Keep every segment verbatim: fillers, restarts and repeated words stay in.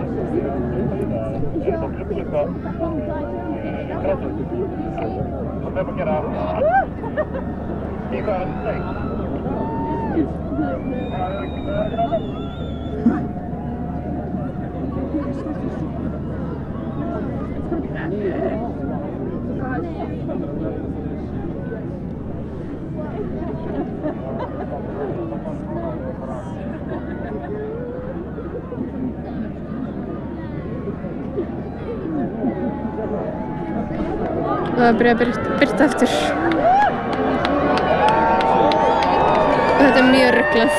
Það er byrjað að birta aftur. Og þetta er mjög ruglað.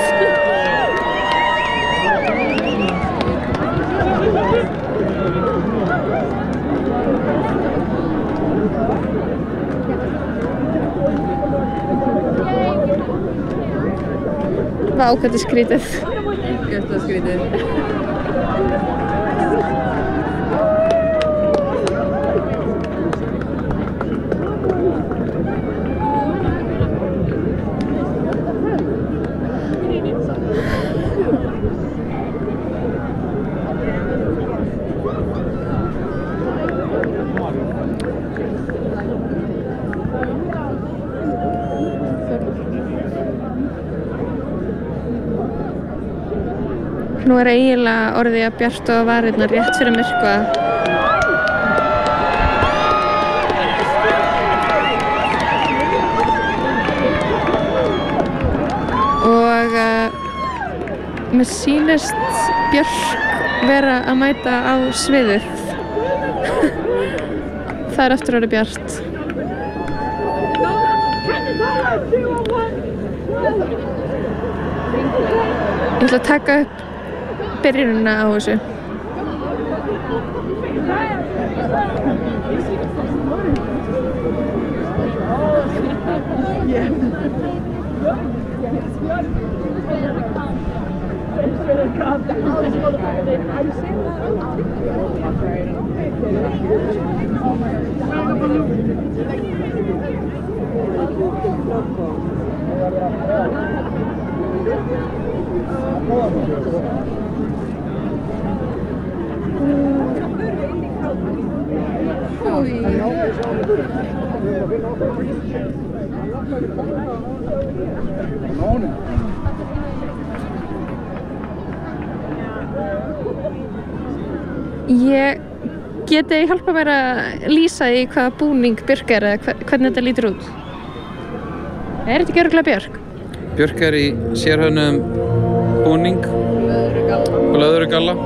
Vá, hvað þetta er skrítið. Gjörslega skrítið. Nú er eiginlega orðið að bjart og varirnar rétt fyrir myrkva. Og uh, mér sýnist Björk vera að mæta á sviðið. Það er eftir orðið bjart. Ég ætla að taka upp byrjunina á þessu. Ég geti hjálpa mér að lýsa í hvaða búning Björk er eða hvernig þetta lítur út. Er þetta ekki örugglega Björk? Björk er í sérhönnum búning og leðurgalla.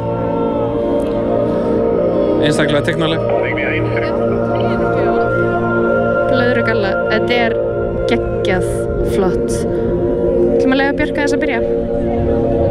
Einstaklega teiknaleg. Leðurgalla, þetta er geggjað flott. Ætlum að leyfa Björk aðeins að byrja.